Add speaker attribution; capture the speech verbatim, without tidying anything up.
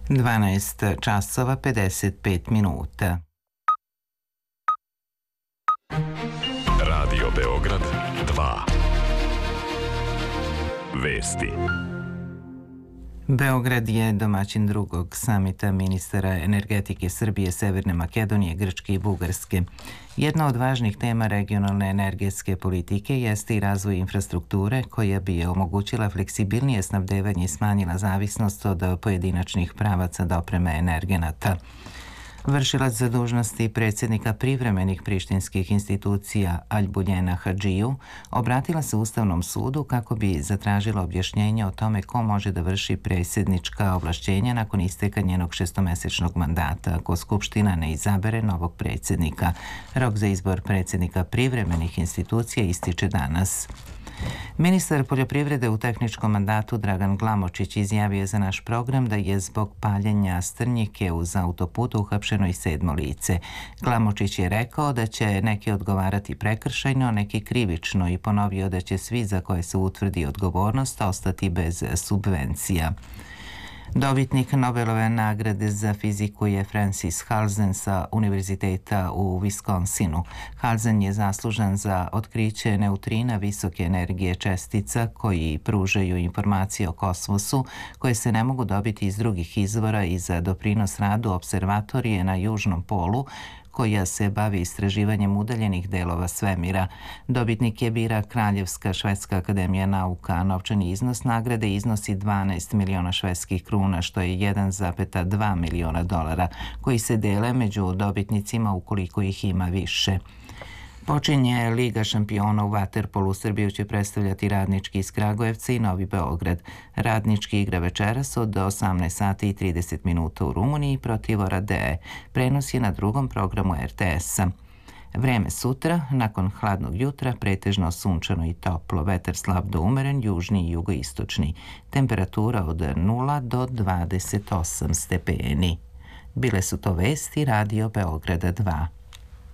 Speaker 1: dvanaest časova pedeset pet minuta.
Speaker 2: Radio Beograd dva. Vesti.
Speaker 1: Beograd je domaćin drugog samita ministara energetike Srbije, Severne Makedonije, Grčke i Bugarske. Jedna od važnih tema regionalne energetske politike jeste i razvoj infrastrukture koja bi je omogućila fleksibilnije snabdevanje i smanjila zavisnost od pojedinačnih pravaca dopreme energenata. Vršilac za dužnosti predsjednika privremenih prištinskih institucija Aljbuljena Hadžiju obratila se Ustavnom sudu kako bi zatražila objašnjenje o tome ko može da vrši predsjednička ovlašćenja nakon isteka njenog šestomesečnog mandata ako Skupština ne izabere novog predsjednika. Rok za izbor predsjednika privremenih institucija ističe danas. Ministar poljoprivrede u tehničkom mandatu Dragan Glamočić izjavio je za naš program da je zbog paljenja strnjike uz autoput uhapšeno i sedmo lice. Glamočić je rekao da će neki odgovarati prekršajno, neki krivično i ponovio da će svi za koje se utvrdi odgovornost ostati bez subvencija. Dobitnik Nobelove nagrade za fiziku je Francis Halzen sa Univerziteta u Wisconsinu. Halzen je zaslužan za otkriće neutrina visoke energije čestica koji pružaju informacije o kosmosu koje se ne mogu dobiti iz drugih izvora i za doprinos radu observatorije na južnom polu koja se bavi istraživanjem udaljenih delova svemira. Dobitnik je bira Kraljevska švedska akademija nauka, a novčani iznos nagrade iznosi dvanaest miliona švedskih kruna, što je jedan zarez dva miliona dolara, koji se dele među dobitnicima ukoliko ih ima više. Počinje Liga šampiona u vaterpolu. Srbiju će predstavljati Radnički iz Kragujevca i Novi Beograd. Radnički igra večeras od osamnaest sati i trideset minuta u Rumuniji protiv Oradea. Prenos je na drugom programu er te esa. Vreme sutra, nakon hladnog jutra, pretežno sunčano i toplo, vetar slab do umeren, južni i jugoistočni. Temperatura od nula do dvadeset osam stepeni. Bile su to vesti Radio Beograda dva.